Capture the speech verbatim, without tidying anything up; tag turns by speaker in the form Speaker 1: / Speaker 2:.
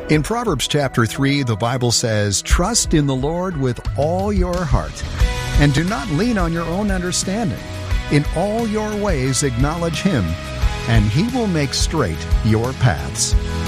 Speaker 1: In Proverbs chapter three, the Bible says, "Trust in the Lord with all your heart, and do not lean on your own understanding. In all your ways acknowledge Him, and He will make straight your paths."